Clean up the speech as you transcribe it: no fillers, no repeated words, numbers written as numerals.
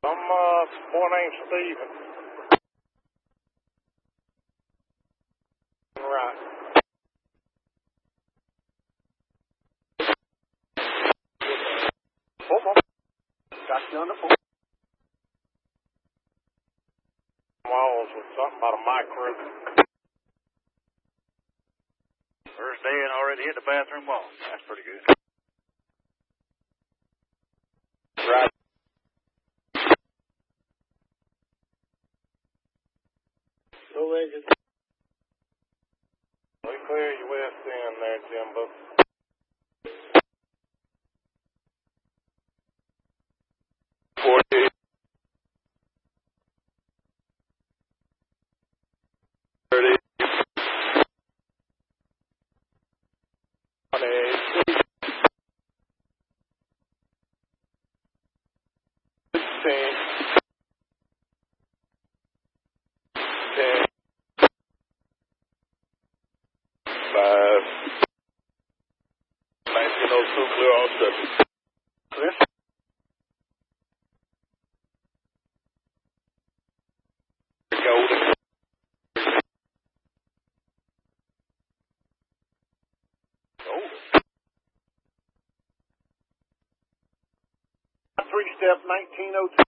Boy named Steven. Right. Got you on the phone. Walls with something about a micro. First day and already hit the bathroom wall. That's pretty good. Right. So they just... We clear your west end there, Jimbo. Three-step 1902.